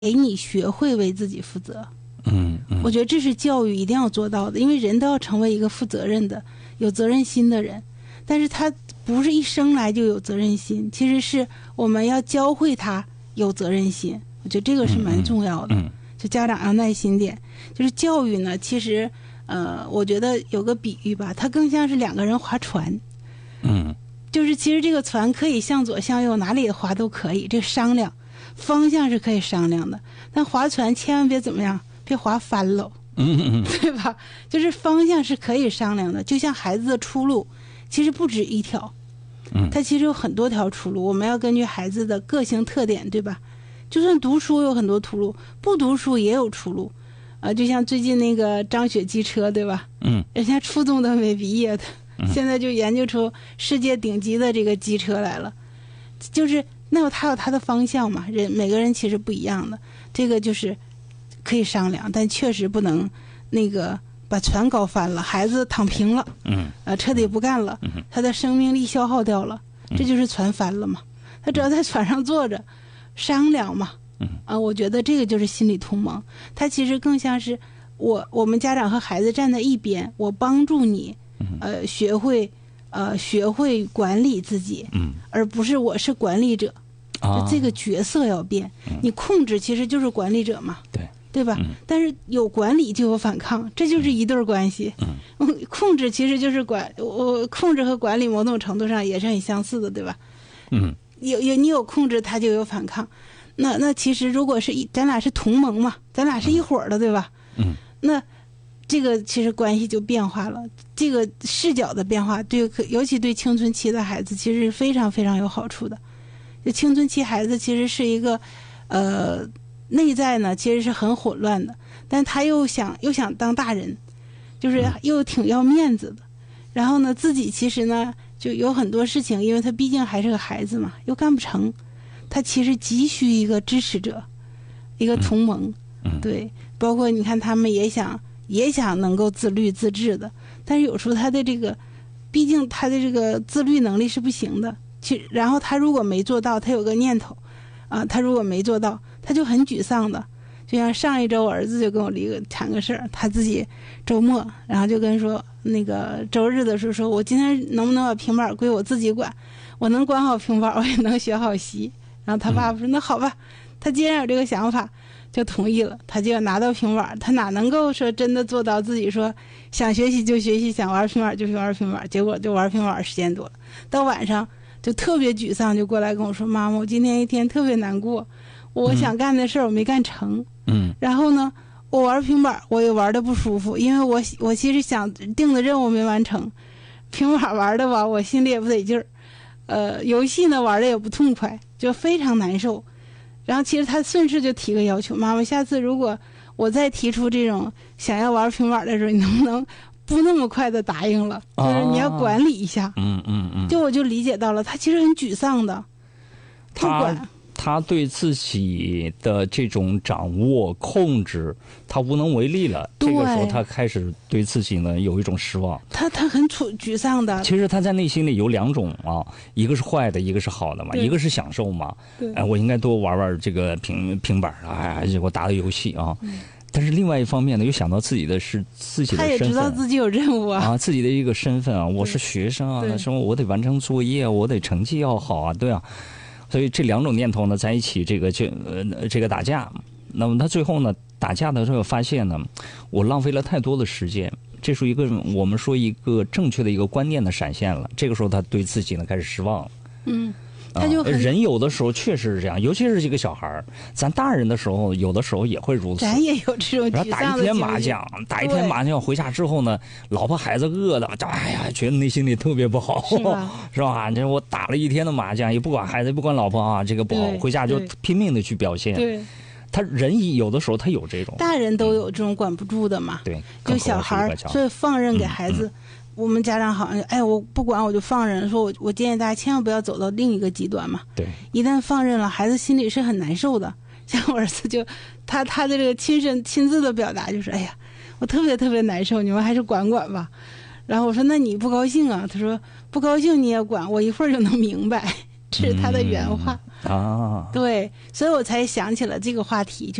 给你学会为自己负责。我觉得这是教育一定要做到的，因为人都要成为一个负责任的、有责任心的人。但是他不是一生来就有责任心，其实是我们要教会他有责任心。我觉得这个是蛮重要的。就家长要耐心点。就是教育呢，其实我觉得有个比喻吧，它更像是两个人划船。就是其实这个船可以向左向右哪里划都可以，这个商量方向是可以商量的，但划船千万别怎么样，别划翻了，对吧？就是方向是可以商量的，就像孩子的出路其实不止一条，它其实有很多条出路，我们要根据孩子的个性特点，对吧？就算读书有很多出路，不读书也有出路，就像最近那个张雪机车，对吧？人家初中都没毕业的，现在就研究出世界顶级的这个机车来了，就是那他有他的方向嘛，每个人其实不一样的，这个就是可以商量，但确实不能那个把船搞翻了，孩子躺平了，彻底不干了，他的生命力消耗掉了，这就是船翻了嘛。他只要在船上坐着商量嘛，我觉得这个就是心理同盟，他其实更像是我们家长和孩子站在一边，我帮助你学会管理自己，而不是我是管理者，就这个角色要变。你控制其实就是管理者嘛，对吧？但是有管理就有反抗，这就是一对关系。控制其实就是控制和管理某种程度上也是很相似的，对吧？你有控制，他就有反抗。那其实如果是咱俩是同盟嘛，咱俩是一伙的，对吧？那这个其实关系就变化了，这个视角的变化尤其对青春期的孩子其实是非常非常有好处的。就青春期孩子其实是一个内在呢其实是很混乱的，但他又想当大人，就是又挺要面子的，然后呢自己其实呢就有很多事情，因为他毕竟还是个孩子嘛，又干不成，他其实急需一个支持者，一个同盟。对，包括你看他们也想能够自律自治的，但是有时候他的这个毕竟他的这个自律能力是不行的，然后他如果没做到，他有个念头他如果没做到他就很沮丧的。就像上一周我儿子就跟我谈个事儿，他自己周末然后就跟说那个周日的时候说，我今天能不能把平板归我自己管，我能管好平板我也能学好习。然后他爸爸说那好吧，他既然有这个想法就同意了，他就要拿到平板，他哪能够说真的做到自己说想学习就学习，想玩平板就玩平板，结果就玩平板时间多了，到晚上就特别沮丧，就过来跟我说妈妈，我今天一天特别难过，我想干的事儿我没干成。然后呢我玩平板我也玩的不舒服，因为我其实想定的任务没完成，平板玩的吧我心里也不得劲儿，游戏呢玩的也不痛快，就非常难受。然后其实他顺势就提个要求，妈妈下次如果我再提出这种想要玩平板的时候，你能不能不那么快的答应了，就是你要管理一下。就我就理解到了他其实很沮丧的， 他对自己的这种掌握控制他无能为力了，这个时候他开始对自己呢有一种失望， 他很沮丧的。 其实他在内心里有两种一个是坏的，一个是好的嘛，一个是享受嘛，我应该多玩这个平板结果打打游戏但是另外一方面呢，又想到自己的身份， 他也知道自己有任务自己的一个身份我是学生那什么我得完成作业，我得成绩要好对所以这两种念头呢在一起，这个打架。那么他最后呢打架的时候发现呢，我浪费了太多的时间，这是一个我们说一个正确的一个观念的闪现了。这个时候他对自己呢开始失望了。他就人有的时候确实是这样，尤其是这个小孩咱大人的时候有的时候也会如此。 咱也有这种沮丧的打一天麻将回家之后呢，老婆孩子饿的觉得内心里特别不好，是吧？这我打了一天的麻将，也不管孩子也不管老婆这个不好，回家就拼命的去表现。 对， 他人有的时候他有这种， 大人都有这种管不住的嘛。 对， 就小孩所以放任给孩子。我们家长好像我不管我就放任，说我建议大家千万不要走到另一个极端嘛。 对， 一旦放任了，孩子心里是很难受的。像我儿子就他的这个亲自的表达就是我特别特别难受，你们还是管管吧。然后我说那你不高兴啊？他说不高兴你也管，我一会儿就能明白。这是他的原话。 啊。 对，所以我才想起了这个话题。